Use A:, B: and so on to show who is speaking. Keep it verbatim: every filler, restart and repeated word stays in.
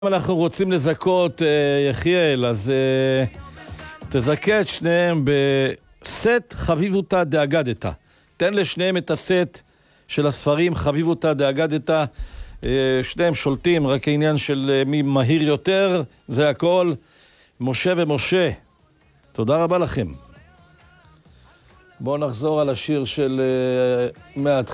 A: אנחנו רוצים לזכות יחיאל, אז תזכה את שניהם בסט חביבותא דאגדתא. תן לשניהם את הסט של הספרים חביבותא דאגדתא. שניהם שולטים, רק העניין של מי מהיר יותר, זה הכל. משה ומשה, תודה רבה לכם. בואו נחזור על השיר של מההתחלה.